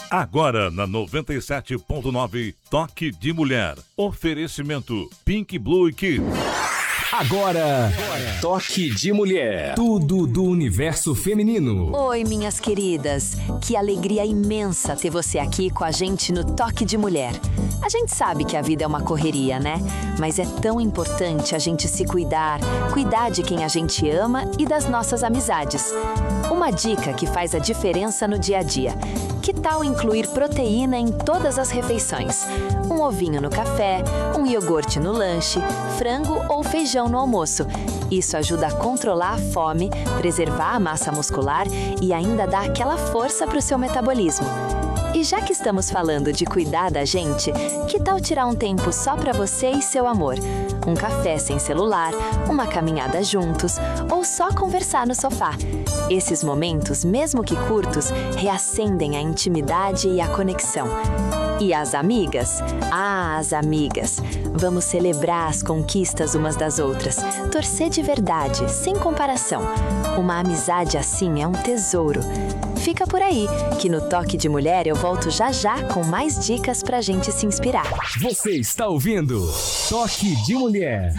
Agora na 97.9, Toque de Mulher. Oferecimento Pink Blue Kids. Agora, Toque de Mulher. Tudo do universo feminino. Oi, minhas queridas. Que alegria imensa ter você aqui com a gente no Toque de Mulher. A gente sabe que a vida é uma correria, né? Mas é tão importante a gente se cuidar de quem a gente ama e das nossas amizades. Uma dica que faz a diferença no dia a dia. Que tal incluir proteína em todas as refeições? Um ovinho no café, um iogurte no lanche, frango ou feijão no almoço. Isso ajuda a controlar a fome, preservar a massa muscular e ainda dá aquela força para o seu metabolismo. E já que estamos falando de cuidar da gente, que tal tirar um tempo só para você e seu amor? Um café sem celular, uma caminhada juntos ou só conversar no sofá. Esses momentos, mesmo que curtos, reacendem a intimidade e a conexão. E as amigas? Ah, as amigas! Vamos celebrar as conquistas umas das outras, torcer de verdade, sem comparação. Uma amizade assim é um tesouro. Fica por aí, que no Toque de Mulher eu volto já com mais dicas pra gente se inspirar. Você está ouvindo Toque de Mulher.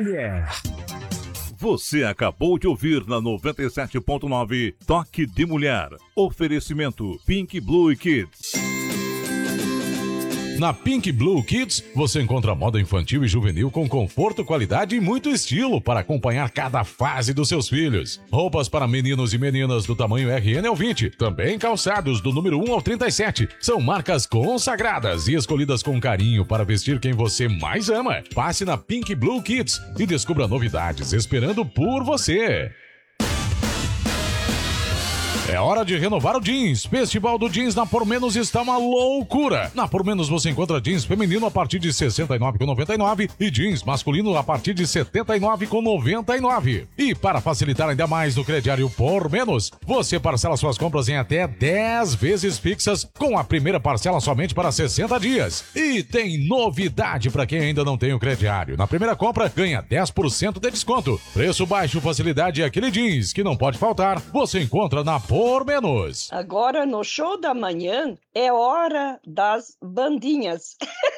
Você acabou de ouvir na 97.9, Toque de Mulher. Oferecimento Pink Blue Kids. Na Pink Blue Kids, você encontra moda infantil e juvenil com conforto, qualidade e muito estilo para acompanhar cada fase dos seus filhos. Roupas para meninos e meninas do tamanho RN ao 20, também calçados do número 1 ao 37. São marcas consagradas e escolhidas com carinho para vestir quem você mais ama. Passe na Pink Blue Kids e descubra novidades esperando por você. É hora de renovar o jeans. Festival do Jeans na Por Menos está uma loucura. Na Por Menos você encontra jeans feminino a partir de R$ 69,99 e jeans masculino a partir de R$ 79,99. E para facilitar ainda mais no crediário Por Menos, você parcela suas compras em até 10 vezes fixas, com a primeira parcela somente para 60 dias. E tem novidade para quem ainda não tem o crediário. Na primeira compra, ganha 10% de desconto. Preço baixo, facilidade e aquele jeans que não pode faltar, você encontra na Por Menos. Agora no show da manhã é hora das bandinhas.